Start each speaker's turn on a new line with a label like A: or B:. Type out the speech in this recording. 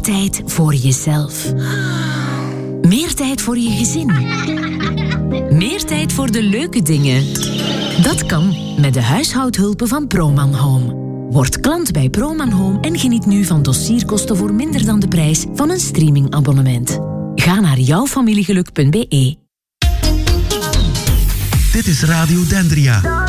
A: tijd voor jezelf. Meer tijd voor je gezin. Meer tijd voor de leuke dingen. Dat kan met de huishoudhulpen van Proman Home. Word klant bij Proman Home en geniet nu van dossierkosten voor minder dan de prijs van een streamingabonnement. Ga naar jouwfamiliegeluk.be.
B: Dit is Radio Dendria.